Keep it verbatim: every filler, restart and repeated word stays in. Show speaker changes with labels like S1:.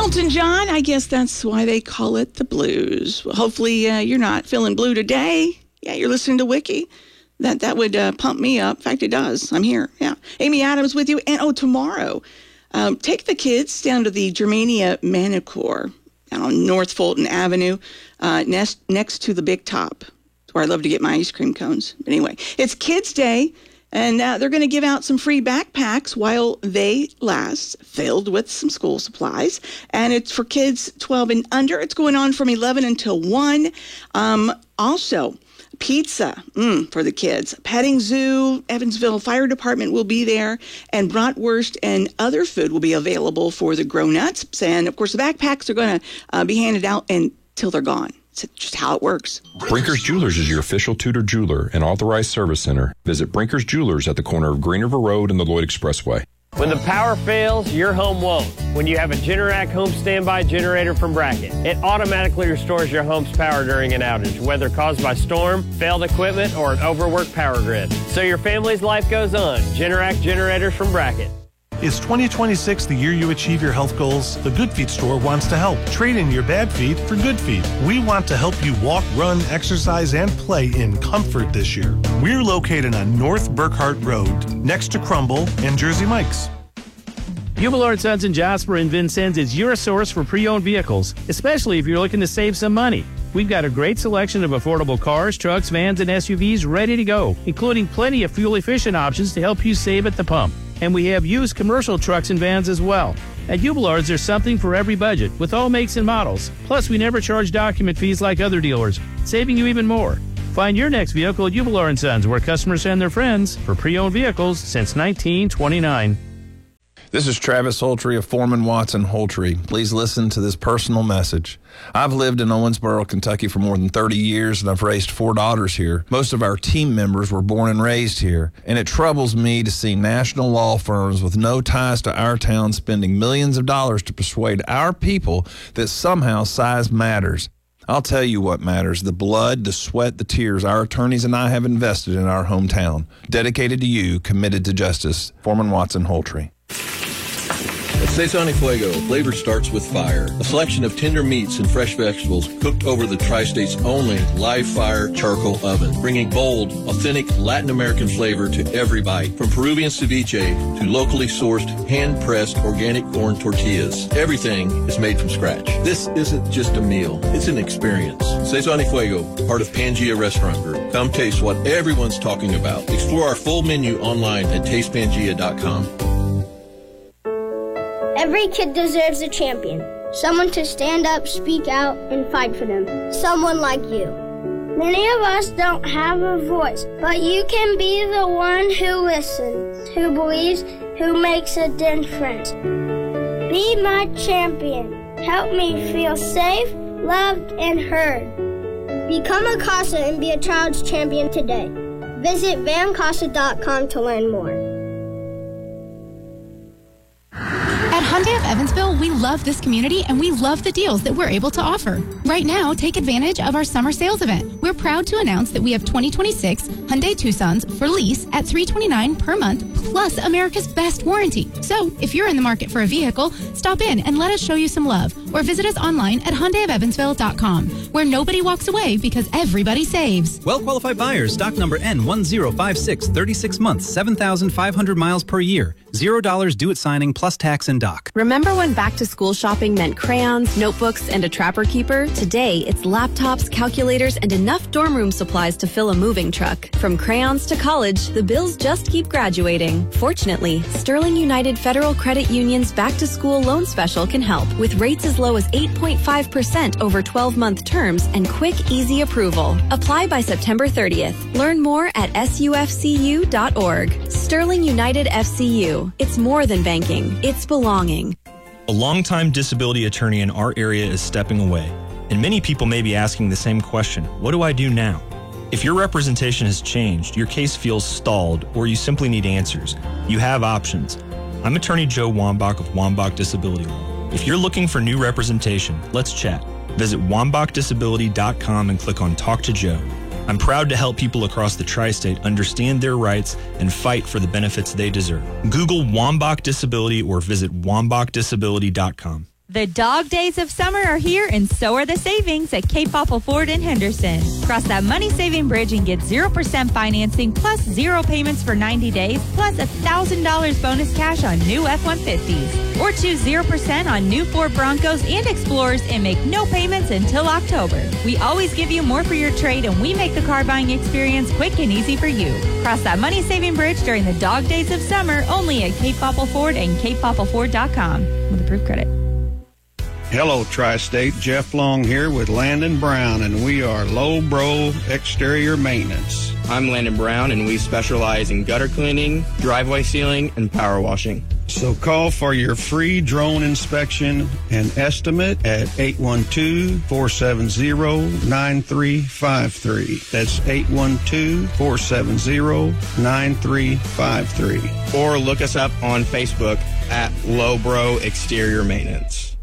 S1: Elton John, I guess that's why they call it the blues. Well, hopefully uh, you're not feeling blue today. Yeah, you're listening to Wiki. That that would uh, pump me up. In fact, it does. I'm here. Yeah. Amy Adams with you. And, oh, tomorrow, um, take the kids down to the Germania Manicure down on North Fulton Avenue, uh, next, next to the Big Top, where I love to get my ice cream cones. But anyway, it's Kids Day, and uh, they're going to give out some free backpacks while they last, filled with some school supplies. And it's for kids twelve and under. It's going on from eleven until one. Um, also, pizza mm, for the kids. Petting Zoo, Evansville Fire Department will be there, and bratwurst and other food will be available for the grown-ups. And, of course, the backpacks are going to uh, be handed out until they're gone. It's just how it works.
S2: Brinkers Jewelers is your official Tudor jeweler and authorized service center. Visit Brinkers Jewelers at the corner of Green River Road and the Lloyd Expressway.
S3: When the power fails, your home won't. When you have a Generac home standby generator from Bracket, it automatically restores your home's power during an outage, whether caused by storm, failed equipment, or an overworked power grid. So your family's life goes on. Generac generators from Bracket.
S4: Is twenty twenty-six the year you achieve your health goals? The Good Feet store wants to help. Trade in your bad feet for good feet. We want to help you walk, run, exercise, and play in comfort this year. We're located on North Burkhart Road, next to Crumble and Jersey Mike's.
S5: Hubelard and Sons in Jasper and Vincennes is your source for pre-owned vehicles, especially if you're looking to save some money. We've got a great selection of affordable cars, trucks, vans, and S U Vs ready to go, including plenty of fuel-efficient options to help you save at the pump. And we have used commercial trucks and vans as well. At Hubelard's, there's something for every budget, with all makes and models. Plus, we never charge document fees like other dealers, saving you even more. Find your next vehicle at Hubelard and Sons, where customers send their friends for pre-owned vehicles since nineteen twenty-nine.
S6: This is Travis Holtree of Foreman Watson Holtree. Please listen to this personal message. I've lived in Owensboro, Kentucky for more than thirty years, and I've raised four daughters here. Most of our team members were born and raised here, and it troubles me to see national law firms with no ties to our town spending millions of dollars to persuade our people that somehow size matters. I'll tell you what matters: the blood, the sweat, the tears our attorneys and I have invested in our hometown. Dedicated to you, committed to justice. Foreman Watson Holtree.
S7: At Cesar y Fuego, flavor starts with fire. A selection of tender meats and fresh vegetables cooked over the Tri-State's only live-fire charcoal oven, bringing bold, authentic Latin American flavor to every bite. From Peruvian ceviche to locally sourced, hand-pressed organic corn tortillas, everything is made from scratch. This isn't just a meal, it's an experience. Cesar y Fuego, part of Pangea Restaurant Group. Come taste what everyone's talking about. Explore our full menu online at taste pangea dot com.
S8: Every kid deserves a champion. Someone to stand up, speak out, and fight for them. Someone like you. Many of us don't have a voice, but you can be the one who listens, who believes, who makes a difference. Be my champion. Help me feel safe, loved, and heard. Become a CASA and be a child's champion today. Visit van casa dot com to learn more.
S9: At Hyundai of Evansville, we love this community and we love the deals that we're able to offer. Right now, take advantage of our summer sales event. We're proud to announce that we have twenty twenty-six Hyundai Tucsons for lease at three hundred twenty-nine dollars per month, plus America's best warranty. So, if you're in the market for a vehicle, stop in and let us show you some love, or visit us online at hyundai of evansville dot com, where nobody walks away because everybody saves.
S10: Well-qualified buyers, stock number N one zero five six, thirty-six months, seven thousand five hundred miles per year. Zero dollars due at signing plus tax and dock.
S11: Remember when back-to-school shopping meant crayons, notebooks, and a Trapper Keeper? Today, it's laptops, calculators, and enough dorm room supplies to fill a moving truck. From crayons to college, the bills just keep graduating. Fortunately, Sterling United Federal Credit Union's back-to-school loan special can help, with rates as low as eight point five percent over twelve-month terms and quick, easy approval. Apply by September thirtieth. Learn more at S U F C U dot org. Sterling United F C U. It's more than banking. It's belonging.
S12: A longtime disability attorney in our area is stepping away, and many people may be asking the same question: what do I do now? If your representation has changed, your case feels stalled, or you simply need answers, you have options. I'm attorney Joe Wambach of Wambach Disability Law. If you're looking for new representation, let's chat. Visit wambach disability dot com and click on Talk to Joe. I'm proud to help people across the tri-state understand their rights and fight for the benefits they deserve. Google Wambach Disability or visit wambach disability dot com.
S13: The dog days of summer are here, and so are the savings at Cape Popple Ford in Henderson. Cross that money-saving bridge and get zero percent financing plus zero payments for ninety days, plus one thousand dollars bonus cash on new F one fifties. Or choose zero percent on new Ford Broncos and Explorers and make no payments until October. We always give you more for your trade, and we make the car buying experience quick and easy for you. Cross that money-saving bridge during the dog days of summer only at Cape Popple Ford and cape popple ford dot com with approved credit.
S14: Hello, Tri-State. Jeff Long here with Landon Brown, and we are Low Bro Exterior Maintenance.
S15: I'm Landon Brown, and we specialize in gutter cleaning, driveway sealing, and power washing.
S14: So call for your free drone inspection and estimate at eight one two, four seven zero, nine three five three. That's eight one two, four seven zero, nine three five three.
S15: Or look us up on Facebook at Low Bro Exterior Maintenance.